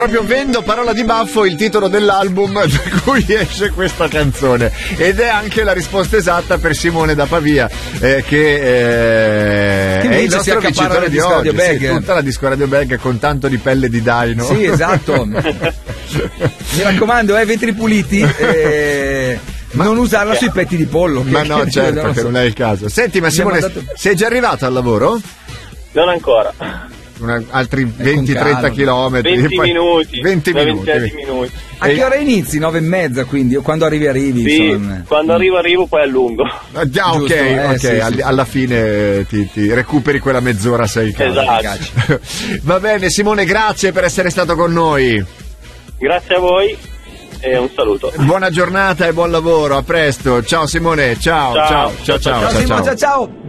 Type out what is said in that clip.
Proprio vendo parola di baffo il titolo dell'album da cui esce questa canzone, ed è anche la risposta esatta per Simone da Pavia, che è il nostro vincitore di oggi. Sì, tutta la disco Radio Bag con tanto di pelle di daino. Sì, esatto. Mi raccomando, vetri puliti. Ma non usarla sui petti di pollo. Ma no, certo, che non è il caso. Senti, ma Simone, sei già arrivato al lavoro? Non ancora. Altri 20-30 chilometri. 20 minuti. 20 minuti. A che ora inizi? 9:30, quindi? O quando arrivi? Sì, insomma. quando arrivo poi allungo. Ok, sì. Alla fine ti recuperi quella mezz'ora, sei calmo. Esatto. Va bene, Simone, grazie per essere stato con noi. Grazie a voi e un saluto. Buona giornata e buon lavoro, a presto. Ciao Simone, ciao. Ciao.